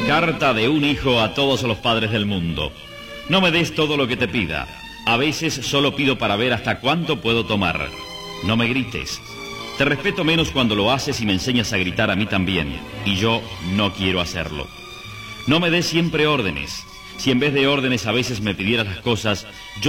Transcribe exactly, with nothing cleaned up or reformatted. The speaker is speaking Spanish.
Carta de un hijo a todos los padres del mundo. No me des todo lo que te pida. A veces solo pido para ver hasta cuánto puedo tomar. No me grites. Te respeto menos cuando lo haces y me enseñas a gritar a mí también. Y yo no quiero hacerlo. No me des siempre órdenes. Si en vez de órdenes a veces me pidieras las cosas, yo